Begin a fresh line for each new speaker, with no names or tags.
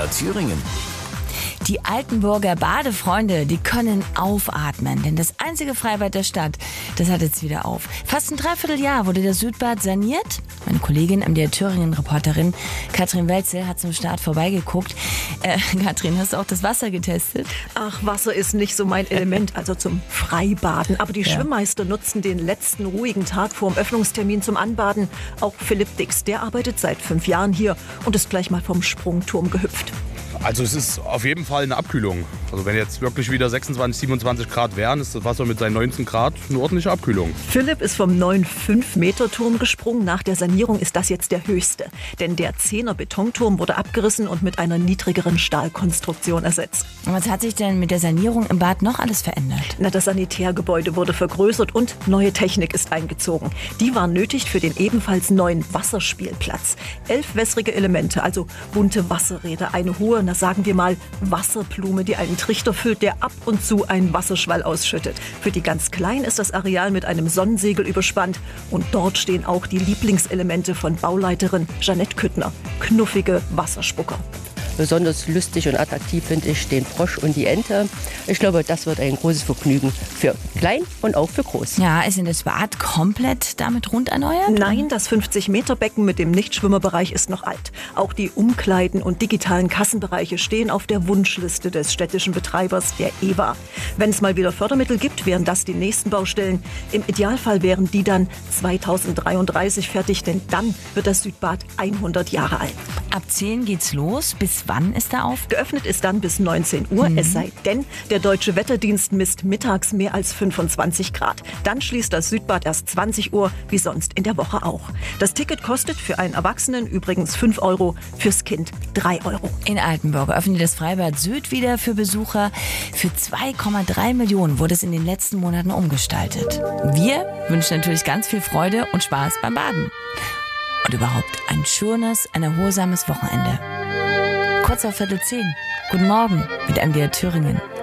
MDR Thüringen.
Die Altenburger Badefreunde, die können aufatmen, denn das einzige Freibad der Stadt, das hat jetzt wieder auf. Fast ein Dreivierteljahr wurde das Südbad saniert. Meine Kollegin, MDR Thüringen-Reporterin Katrin Welzel, hat zum Start vorbeigeguckt. Katrin, hast du auch das Wasser getestet?
Ach, Wasser ist nicht so mein Element, also zum Freibaden. Aber die Schwimmmeister nutzen den letzten ruhigen Tag vor dem Öffnungstermin zum Anbaden. Auch Philipp Dix, der arbeitet seit 5 Jahren hier und ist gleich mal vom Sprungturm gehüpft.
Also es ist auf jeden Fall eine Abkühlung. Also wenn jetzt wirklich wieder 26, 27 Grad wären, ist das Wasser mit seinen 19 Grad eine ordentliche Abkühlung.
Philipp ist vom neuen 5-Meter-Turm gesprungen. Nach der Sanierung ist das jetzt der höchste. Denn der 10er Betonturm wurde abgerissen und mit einer niedrigeren Stahlkonstruktion ersetzt.
Und was hat sich denn mit der Sanierung im Bad noch alles verändert?
Das Sanitärgebäude wurde vergrößert und neue Technik ist eingezogen. Die war nötig für den ebenfalls neuen Wasserspielplatz. 11 wässrige Elemente, also bunte Wasserräder, eine hohe, sagen wir mal, Wasserblume, die einen Trichter füllt, der ab und zu einen Wasserschwall ausschüttet. Für die ganz Kleinen ist das Areal mit einem Sonnensegel überspannt. Und dort stehen auch die Lieblingselemente von Bauleiterin Jeanette Küttner. Knuffige Wasserspucker.
Besonders lustig und attraktiv finde ich den Frosch und die Ente. Ich glaube, das wird ein großes Vergnügen für klein und auch für groß.
Ja, ist denn das Bad komplett damit rund erneuert?
Nein, das 50-Meter-Becken mit dem Nichtschwimmerbereich ist noch alt. Auch die Umkleiden und digitalen Kassenbereiche stehen auf der Wunschliste des städtischen Betreibers, der EWA. Wenn es mal wieder Fördermittel gibt, wären das die nächsten Baustellen. Im Idealfall wären die dann 2033 fertig, denn dann wird das Südbad 100 Jahre alt.
Ab 10 geht's los. Bis wann ist er auf?
Geöffnet ist dann bis 19 Uhr, es sei denn, der Deutsche Wetterdienst misst mittags mehr als 25 Grad. Dann schließt das Südbad erst 20 Uhr, wie sonst in der Woche auch. Das Ticket kostet für einen Erwachsenen übrigens 5 €, fürs Kind 3 €.
In Altenburg öffnet das Freibad Süd wieder für Besucher. Für 2,3 Millionen wurde es in den letzten Monaten umgestaltet. Wir wünschen natürlich ganz viel Freude und Spaß beim Baden. Und überhaupt ein schönes, ein erholsames Wochenende. Kurz auf 9:45. Guten Morgen mit MDR Thüringen.